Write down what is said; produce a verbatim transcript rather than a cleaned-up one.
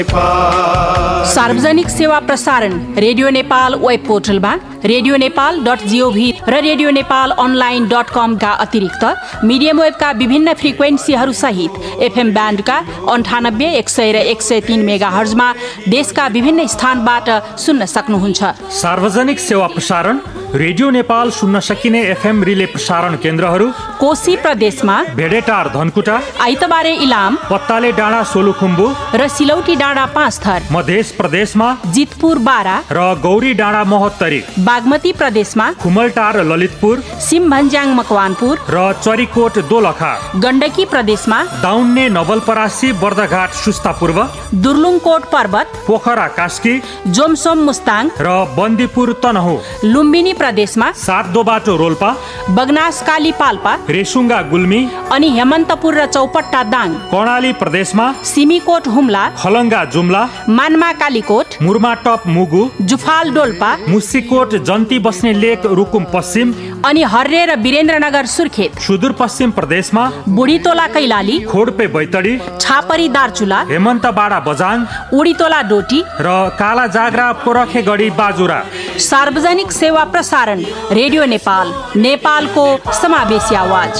सार्वजनिक सेवा प्रसारण रेडियो नेपाल वेब पोर्टलमा रेडियो नेपाल डट जीओभी र रेडियो नेपाल अनलाइन डट कमका अतिरिक्त मिडियम वेबका विभिन्न फ्रिक्वेन्सीहरू सहित एफएम ब्यान्डका अन्ठानब्बे एक सय र एक सय तीन मेगा हर्जमा देशका विभिन्न स्थानबाट सुन्न सक्नुहुन्छ। सार्वजनिक सेवा प्रसारण रेडियो नेपाल सुन्न सकिने एफएम रिले प्रसारण केन्द्रहरू कोशी प्रदेशमा भेडेटार धनकुटा, आइतबारे इलाम, पत्ताले डाँडा सोलुखुम्बु र सिलौटी डाँडा पाँच थर, मध्य प्रदेशमा जितपुर बारा र गौरी डाँडा महोत्तरी, बागमती प्रदेशमा खुमलटार ललितपुर, सिमभन्ज्याङ मकवानपुर र चरीकोट दोलखा, गण्डकी प्रदेशमा दाउन्ने नवलपरासी बर्दघाट सुस्ता पूर्व, दुर्लुङकोट पर्वत, पोखरा कास्की, जोमसोम मुस्ताङ र बन्दीपुर तनहु, लुम्बिनी प्रदेशमा सातदो बाटो रोल्पा, बगनास काली पाल्पा, रेसुङ्गा गुल्मी अनि हेमन्तपुर र चौपट्टा दाङ, कर्णाली प्रदेशमा सिमीकोट हुम्ला, खलङ्गा जुम्ला, मानमा कालीकोट, मुर्माटप मुगु, जुफाल डोल्पा, मुसिकोट जन्ती बस्ने लेक रुकुम पश्चिम अनि हर्रे र वीरेन्द्रनगर सुर्खेत, सुदूरपश्चिम प्रदेशमा बुढीतोला कैलाली, खोडपे बैतडी, छापरी दार्चुला, हेमन्तबाडा बजाङ, उडीतोला डोटी र काला जाग्रा पोरखेगढी बाजुरा। सार्वजनिक सेवा प्रसारण रेडियो नेपाल, नेपालको समावेशी आवाज।